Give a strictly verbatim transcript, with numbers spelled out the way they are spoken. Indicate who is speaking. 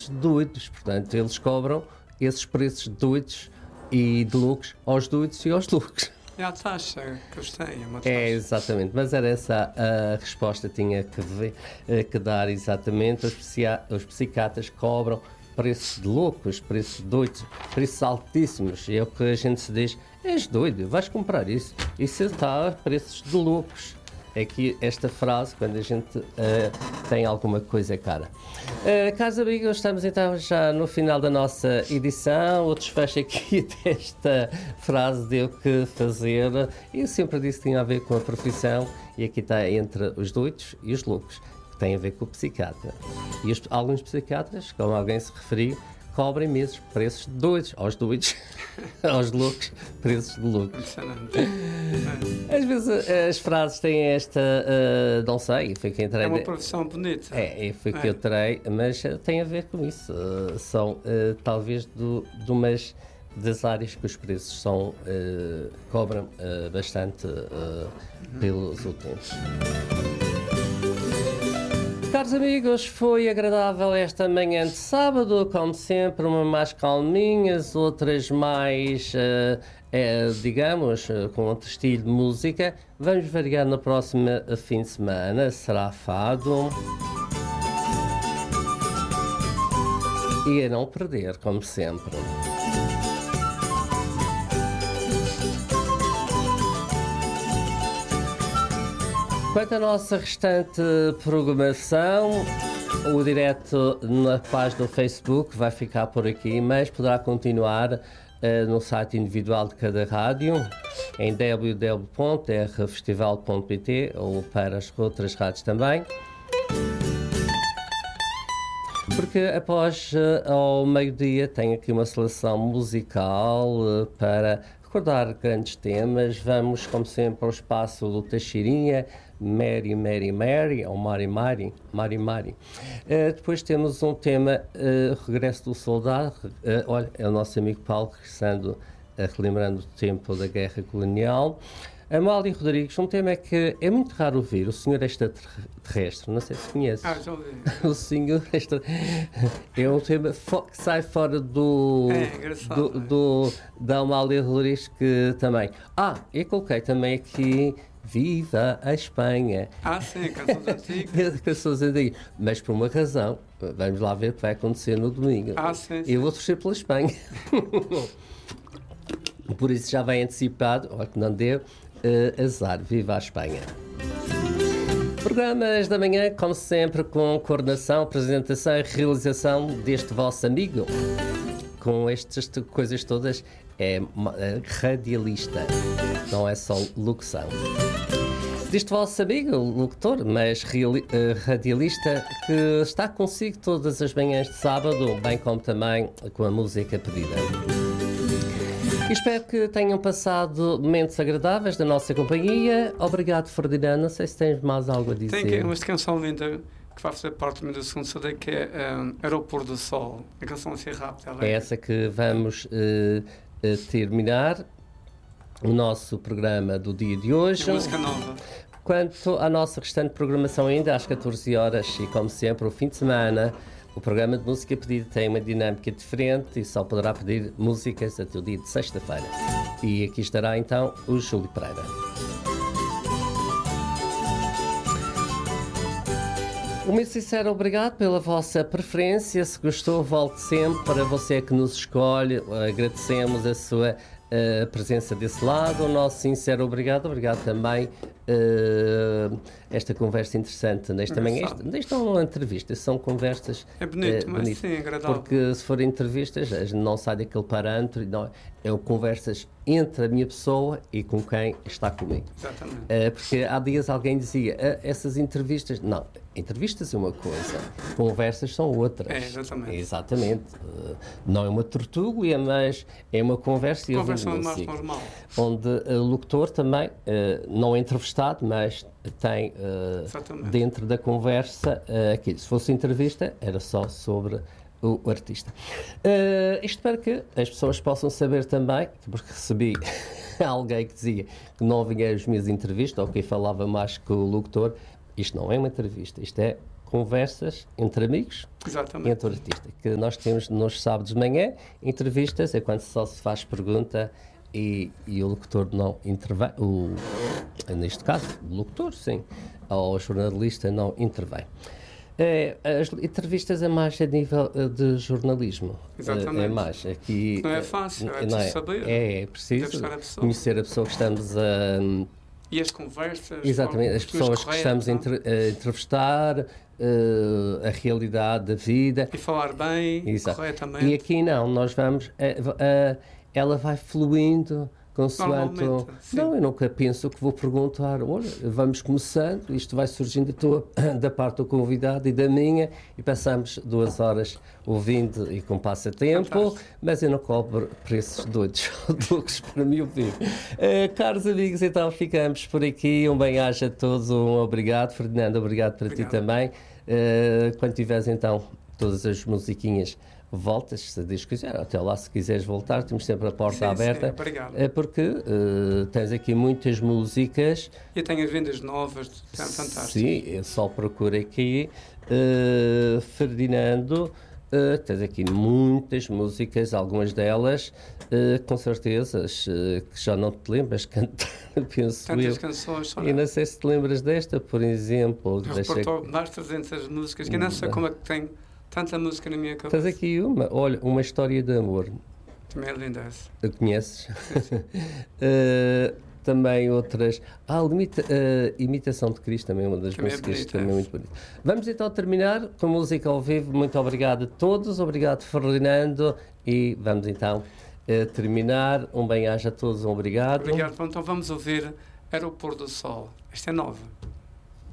Speaker 1: preços doidos, portanto, eles cobram esses preços doidos e de loucos aos doidos e aos loucos.
Speaker 2: É a taxa que eles têm, é uma taxa.
Speaker 1: É, exatamente, mas era essa a resposta, tinha que, ver, que dar exatamente. Os, psiqui- os psiquiatras cobram preços de loucos, preços de doidos, preços altíssimos, e é o que a gente se diz, és doido, vais comprar isso, isso está a preços de loucos. É que esta frase, quando a gente uh, tem alguma coisa cara. Uh, caros amigos, estamos então já no final da nossa edição. O desfecho aqui desta frase deu que fazer. Eu sempre disse que tinha a ver com a profissão, e aqui está entre os doidos e os loucos, que tem a ver com o psiquiatra. E os, alguns psiquiatras, como alguém se referiu, cobrem mesmo preços de doidos, aos doidos, aos loucos, preços de loucos. Às vezes as frases têm esta, uh, não sei, foi que entrei.
Speaker 2: É uma profissão bonita.
Speaker 1: É, foi que
Speaker 2: é.
Speaker 1: eu terei, mas uh, tem a ver com isso. Uh, são uh, talvez do, de umas das áreas que os preços são, uh, cobram uh, bastante uh, pelos últimos. Caros amigos, foi agradável esta manhã de sábado, como sempre, umas mais calminhas, outras mais, uh, é, digamos, uh, com outro estilo de música. Vamos variar na próxima fim de semana, será fado. E a não perder, como sempre. Quanto à nossa restante programação, o direto na página do Facebook vai ficar por aqui, mas poderá continuar uh, no site individual de cada rádio, em w w w ponto r festival ponto p t, ou para as outras rádios também. Porque após, uh, ao meio-dia, tenho aqui uma seleção musical uh, para recordar grandes temas. Vamos, como sempre, ao espaço do Teixeirinha, Mary, Mary, Mary, ou Mari, Mari, Mari, Mari. Uh, depois temos um tema, uh, Regresso do Soldado. Uh, olha, é o nosso amigo Paulo, regressando, uh, relembrando o tempo da Guerra Colonial. Amália Rodrigues, um tema que é muito raro ouvir, o Senhor Extraterrestre, não sei se conheces.
Speaker 2: Ah, já ouvi.
Speaker 1: O Senhor Extraterrestre é um tema fo- que sai fora do,
Speaker 2: é, engraçado,
Speaker 1: do, do da Amália Rodrigues, que também. Ah, eu coloquei também aqui Viva a Espanha.
Speaker 2: Ah, sim, canções antigas.
Speaker 1: Canções antigas, mas por uma razão. Vamos lá ver o que vai acontecer no domingo.
Speaker 2: Ah, sim, sim.
Speaker 1: Eu vou torcer pela Espanha. Por isso já vai antecipado, olha que não deu. Uh, azar, viva a Espanha. Programas da manhã, como sempre, com coordenação, apresentação e realização deste vosso amigo. Com estas coisas todas, é radialista, não é só locução. Deste vosso amigo, locutor, mas reali- uh, radialista, que está consigo todas as manhãs de sábado, bem como também com a música pedida. Espero que tenham passado momentos agradáveis da nossa companhia. Obrigado, Ferdinando. Não sei se tens mais algo a dizer.
Speaker 2: Tem que, uma canção linda que vai fazer parte do segundo C D, que é um, Era o Pôr do Sol. A canção assim rápida.
Speaker 1: É essa que vamos uh, uh, terminar o nosso programa do dia de hoje.
Speaker 2: É música nova.
Speaker 1: Quanto à nossa restante programação, ainda às catorze horas, e como sempre, o fim de semana, o programa de música pedida tem uma dinâmica diferente e só poderá pedir músicas até o dia de sexta-feira. E aqui estará então o Júlio Pereira. O meu sincero obrigado pela vossa preferência. Se gostou, volte sempre. Para você que nos escolhe, agradecemos a sua uh, presença desse lado. O nosso sincero obrigado. Obrigado também uh, esta conversa interessante nesta manhã. Isto, isto não é uma entrevista, são conversas
Speaker 2: é bonito,
Speaker 1: uh,
Speaker 2: mas
Speaker 1: bonitas.
Speaker 2: sim, agradável.
Speaker 1: Porque se forem entrevistas, a gente não sai daquele parâmetro. Não, é conversas entre a minha pessoa e com quem está comigo.
Speaker 2: Exatamente.
Speaker 1: Uh, porque há dias alguém dizia, uh, essas entrevistas... Não, entrevistas é uma coisa, conversas são outras.
Speaker 2: É, exatamente.
Speaker 1: Exatamente. Uh, não é uma tertúlia, mas é uma conversa.
Speaker 2: Conversa mais normal.
Speaker 1: Onde o locutor também, uh, não é entrevistado, mas tem uh, dentro da conversa uh, aquilo. Se fosse entrevista, era só sobre o artista. Uh, isto para que as pessoas possam saber também, porque recebi alguém que dizia que não vinha as minhas entrevistas, ou que falava mais que o locutor. Isto não é uma entrevista, isto é conversas entre amigos,
Speaker 2: Exatamente.
Speaker 1: entre artistas, que nós temos nos sábados de manhã, entrevistas, é quando só se faz pergunta e, e o locutor não intervém, o, neste caso, o locutor, sim, ou o jornalista não intervém. É, as entrevistas é mais a nível uh, de jornalismo.
Speaker 2: Exatamente.
Speaker 1: É, é mais aqui.
Speaker 2: Não é fácil, é
Speaker 1: não
Speaker 2: preciso saber.
Speaker 1: É, é preciso
Speaker 2: a pessoa.
Speaker 1: conhecer a pessoa que estamos a.
Speaker 2: E as conversas.
Speaker 1: Exatamente, as pessoas que estamos a, entre, a entrevistar, uh, a realidade da vida.
Speaker 2: E falar bem,
Speaker 1: Exato.
Speaker 2: corretamente.
Speaker 1: E aqui não, nós vamos. Uh, uh, ela vai fluindo. Consoante. Não, eu nunca penso que vou perguntar, olha, vamos começando, isto vai surgindo da, tua, da parte do convidado e da minha, e passamos duas horas ouvindo e com passatempo, Fantástico. Mas eu não cobro preços doidos, loucos para me ouvir. Uh, caros amigos, então ficamos por aqui, um bem-aja a todos, um obrigado, Ferdinando, obrigado para obrigado. Ti também. Uh, quando tiveres então todas as musiquinhas, voltas, se Deus quiser, até lá se quiseres voltar, temos sempre a porta sim, aberta, sim,
Speaker 2: obrigado.
Speaker 1: É porque uh, tens aqui muitas músicas.
Speaker 2: E tenho as vendas novas, são fantásticas.
Speaker 1: Sim, eu só procuro aqui, uh, Ferdinando, uh, tens aqui muitas músicas, algumas delas, uh, com certeza, uh, que já não te lembras cantar, penso
Speaker 2: Tantas
Speaker 1: eu.
Speaker 2: canções.
Speaker 1: E não sei se te lembras desta, por exemplo.
Speaker 2: Eu repertório de mais de trezentas músicas, que eu não sei como é que tenho tanta música na minha cabeça.
Speaker 1: Tens aqui uma, olha, uma história de amor.
Speaker 2: Também é linda essa.
Speaker 1: A conheces? Sim, sim. uh, também outras. Ah, limita, uh, Imitação de Cristo, também é uma das também músicas, é bonita, também é muito bonita. Vamos então terminar com música ao vivo. Muito obrigado a todos, obrigado Ferdinando, e vamos então uh, terminar. Um bem-aja a todos, um obrigado.
Speaker 2: Obrigado, então vamos ouvir Era o Pôr do Sol. Esta é nova.